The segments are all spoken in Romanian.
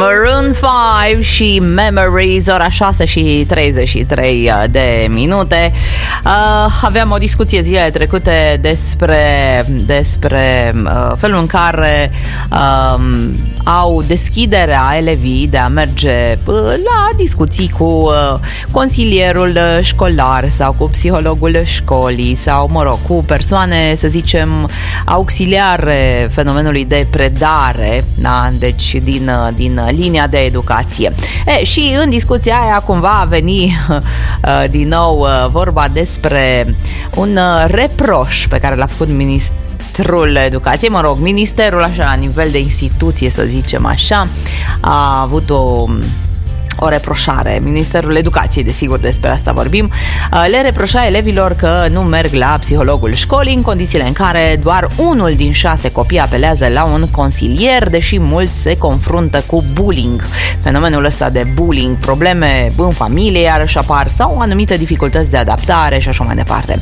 Maroon 5 și Memories, ora 6 și 33 de minute. Aveam o discuție zilele trecute despre felul în care au deschiderea elevii de a merge la discuții cu consilierul școlar sau cu psihologul școlii sau, mă rog, cu persoane, să zicem, auxiliare fenomenului de predare, da? Deci din linia de educație. Și în discuția aia cumva a venit din nou vorba despre un reproș pe care l-a făcut Ministrul Educației, mă rog, Ministerul, așa, la nivel de instituție, să zicem așa, a avut o reproșare. Ministerul Educației, desigur, despre asta vorbim, le reproșa elevilor că nu merg la psihologul școlii în condițiile în care doar 1 din 6 copii apelează la un consilier, deși mulți se confruntă cu bullying. Fenomenul ăsta de bullying, probleme în familie iarăși apar sau anumite dificultăți de adaptare și așa mai departe.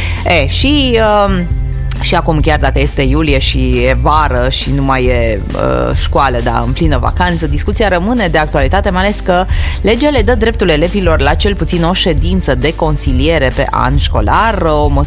Și acum, chiar dacă este iulie și e vară și nu mai e școală, dar în plină vacanță, discuția rămâne de actualitate, mai ales că legea le dă dreptul elevilor la cel puțin o ședință de consiliere pe an școlar,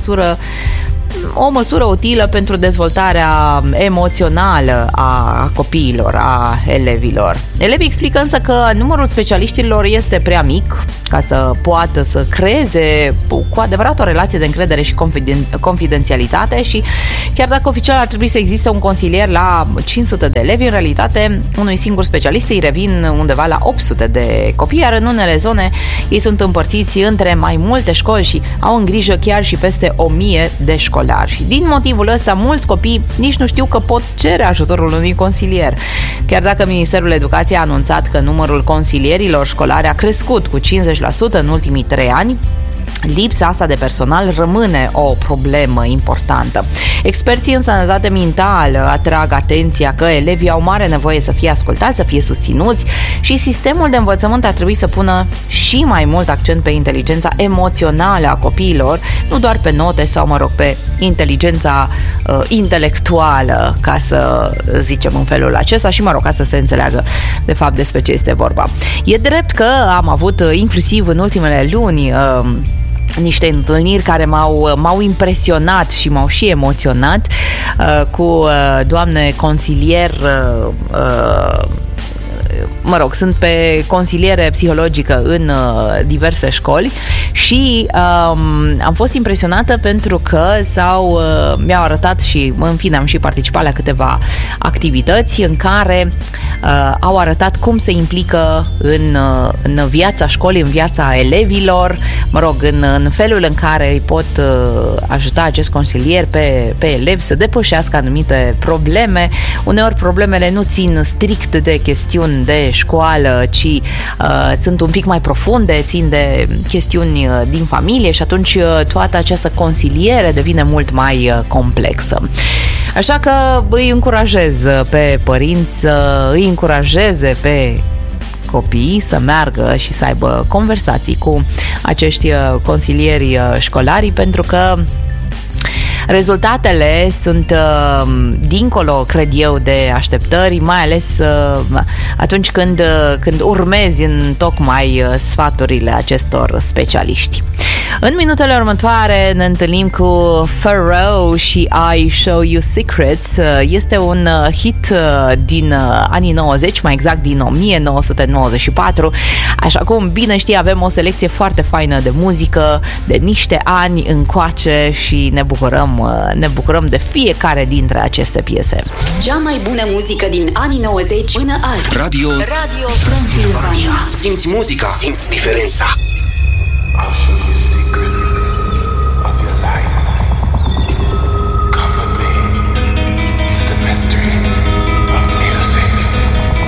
o măsură utilă pentru dezvoltarea emoțională a copiilor, a elevilor. Elevii explică însă că numărul specialiștilor este prea mic ca să poată să creeze cu adevărat o relație de încredere și confidențialitate și chiar dacă oficial ar trebui să existe un consilier la 500 de elevi, în realitate unui singur specialist îi revin undeva la 800 de copii, iar în unele zone ei sunt împărțiți între mai multe școli și au în grijă chiar și peste 1000 de școlari. Și din motivul ăsta, mulți copii nici nu știu că pot cere ajutorul unui consilier. Chiar dacă Ministerul Educației a anunțat că numărul consilierilor școlari a crescut cu 50% în ultimii 3 ani, lipsa asta de personal rămâne o problemă importantă. Experții în sănătate mentală atrag atenția că elevii au mare nevoie să fie ascultați, să fie susținuți și sistemul de învățământ ar trebui să pună și mai mult accent pe inteligența emoțională a copiilor, nu doar pe note sau, mă rog, pe inteligența intelectuală, ca să zicem în felul acesta și, mă rog, ca să se înțeleagă de fapt despre ce este vorba. E drept că am avut inclusiv în ultimele luni niște întâlniri care m-au impresionat și m-au și emoționat cu doamne consilier, mă rog, sunt pe consiliere psihologică în diverse școli și am fost impresionată pentru că mi-au arătat și, în fine, am și participat la câteva activități în care au arătat cum se implică în viața școlii, în viața elevilor, mă rog, în felul în care îi pot ajuta acest consilier pe elevi să depășească anumite probleme. Uneori problemele nu țin strict de chestiuni de școală, ci sunt un pic mai profunde, țin de chestiuni din familie și atunci toată această consiliere devine mult mai complexă. Așa că îi încurajez pe părinți să îi încurajeze pe copii să meargă și să aibă conversații cu acești consilieri școlari, pentru că rezultatele sunt dincolo, cred eu, de așteptări, mai ales atunci când urmezi în tocmai sfaturile acestor specialiști. În minutele următoare ne întâlnim cu Pharrell și I Show You Secrets. Este un hit din anii 90, mai exact din 1994. Așa cum bine știi, avem o selecție foarte faină de muzică de niște ani încoace și ne bucurăm de fiecare dintre aceste piese. Cea mai bună muzică din anii 90 până azi. Radio Transilvania. Simți muzica, simți diferența. I'll show you